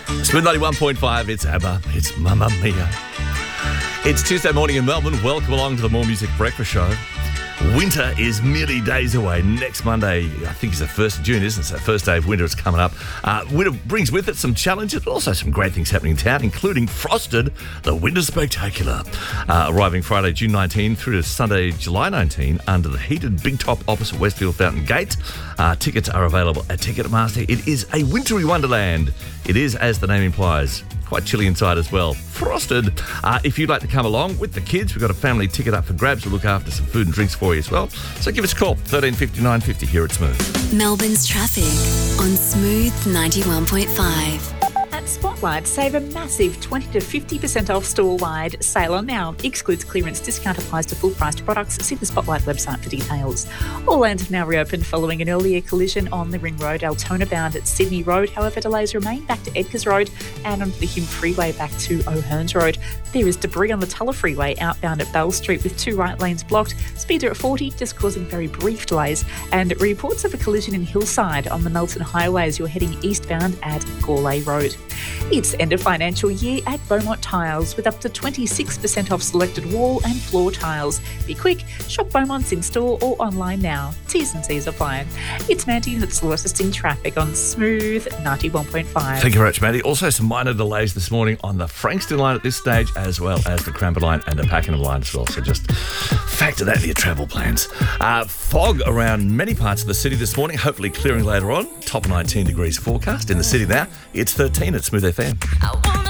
Smooth 91.5, it's ABBA, it's Mamma Mia. It's Tuesday morning in Melbourne. Welcome along to the More Music Breakfast Show. Winter is merely days away. Next Monday, I think it's the 1st of June, isn't it? So the first day of winter is coming up. Winter brings with it some challenges, but also some great things happening in town, including Frosted, the Winter Spectacular. Arriving Friday, June 19 through to Sunday, July 19 under the heated Big Top opposite Westfield Fountain Gate. Tickets are available at Ticketmaster. It is a wintry wonderland. It is, as the name implies, quite chilly inside as well. Frosted. If you'd like to come along with the kids, we've got a family ticket up for grabs. We'll look after some food and drinks for you as well. So give us a call, 135950 here at Smooth. Melbourne's traffic on Smooth 91.5. At Spotlight, save a massive 20 to 50% off store-wide. Sale on now. Excludes clearance. Discount applies to full-priced products. See the Spotlight website for details. All lanes have now reopened following an earlier collision on the Ring Road, Altona bound at Sydney Road. However, delays remain back to Edgars Road and onto the Hume Freeway back to O'Hearns Road. There is debris on the Tulla Freeway outbound at Bell Street with 2 right lanes blocked. Speeds are at 40, just causing very brief delays. And reports of a collision in Hillside on the Melton Highway as you're heading eastbound at Gourlay Road. It's end of financial year at Beaumont Tiles with up to 26% off selected wall and floor tiles. Be quick, shop Beaumont's in store or online now. T's and C's apply. It's Mandy that's lost in traffic on Smooth 91.5. Thank you very much, Maddie. Also, some minor delays this morning on the Frankston line at this stage, as well as the Cranbourne line and the Pakenham line as well. So just factor that in your travel plans. Fog around many parts of the city this morning, hopefully clearing later on. Top 19 degrees forecast in the city now. It's 13 at Smooth FM. I wanna